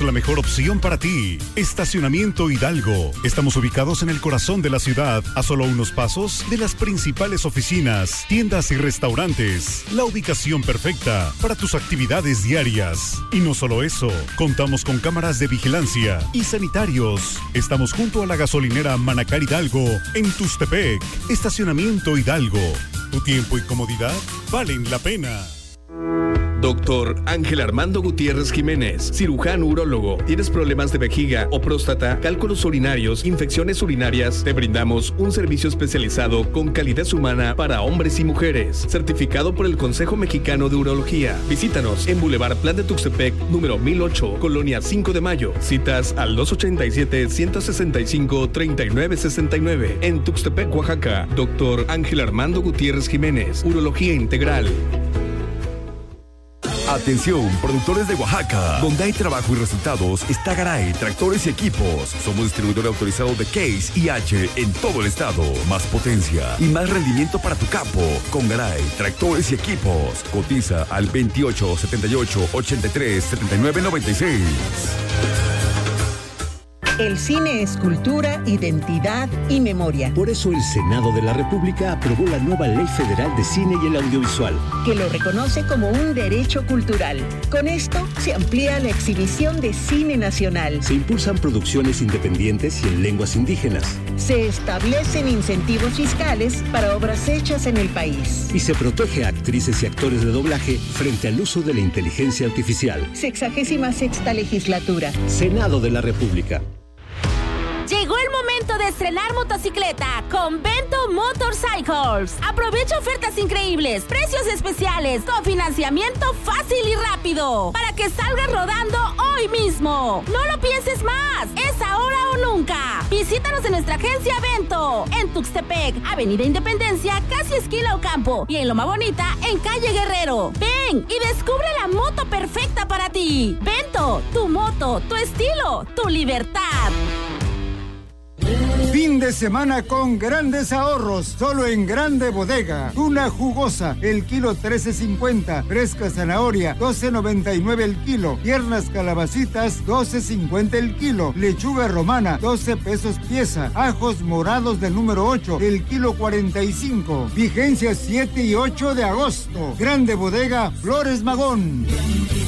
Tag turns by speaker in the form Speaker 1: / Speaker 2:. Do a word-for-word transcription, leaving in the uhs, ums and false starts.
Speaker 1: la mejor opción para ti. Estacionamiento Hidalgo. Estamos ubicados en el corazón de la ciudad, a solo unos pasos de las principales oficinas, tiendas y restaurantes. La ubicación perfecta para tus actividades diarias. Y no solo eso, contamos con cámaras de vigilancia y sanitarios. Estamos junto a la gasolinera Manacar Hidalgo, en Tuxtepec. Estacionamiento Hidalgo. Tu tiempo y comodidad valen la pena.
Speaker 2: Doctor Ángel Armando Gutiérrez Jiménez, cirujano urólogo. ¿Tienes problemas de vejiga o próstata, cálculos urinarios, infecciones urinarias? Te brindamos un servicio especializado con calidez humana para hombres y mujeres, certificado por el Consejo Mexicano de Urología. Visítanos en Boulevard Plan de Tuxtepec, número mil ocho, Colonia cinco de Mayo. Citas al dos ochenta y siete, ciento sesenta y cinco, treinta y nueve sesenta y nueve. En Tuxtepec, Oaxaca. Doctor Ángel Armando Gutiérrez Jiménez, Urología Integral.
Speaker 3: Atención, productores de Oaxaca, donde hay trabajo y resultados, está Garay, tractores y equipos. Somos distribuidor autorizado de Case y H en todo el estado. Más potencia y más rendimiento para tu campo. Con Garay, tractores y equipos. Cotiza al veintiocho, setenta y ocho, ochenta y tres, setenta y nueve, noventa y seis.
Speaker 4: El cine es cultura, identidad y memoria.
Speaker 5: Por eso el Senado de la República aprobó la nueva Ley Federal de Cine y el Audiovisual,
Speaker 4: que lo reconoce como un derecho cultural. Con esto se amplía la exhibición de cine nacional.
Speaker 5: Se impulsan producciones independientes y en lenguas indígenas.
Speaker 4: Se establecen incentivos fiscales para obras hechas en el país.
Speaker 5: Y se protege a actrices y actores de doblaje frente al uso de la inteligencia artificial.
Speaker 4: Sexagésima sexta legislatura.
Speaker 5: Senado de la República.
Speaker 6: Llegó el momento de estrenar motocicleta con Bento Motorcycles. Aprovecha ofertas increíbles, precios especiales, con financiamiento fácil y rápido, para que salgas rodando hoy mismo. No lo pienses más, es ahora o nunca. Visítanos en nuestra agencia Bento, en Tuxtepec, Avenida Independencia, casi esquina Ocampo, y en Loma Bonita, en calle Guerrero. Ven y descubre la moto perfecta para ti. Bento, tu moto, tu estilo, tu libertad.
Speaker 7: Fin de semana con grandes ahorros, solo en Grande Bodega. Tuna jugosa, el kilo trece cincuenta. Fresca zanahoria, doce noventa y nueve el kilo. Piernas calabacitas, doce cincuenta el kilo. Lechuga romana, doce pesos pieza. Ajos morados del número ocho, el kilo cuarenta y cinco. Vigencia siete y ocho de agosto. Grande Bodega, Flores Magón.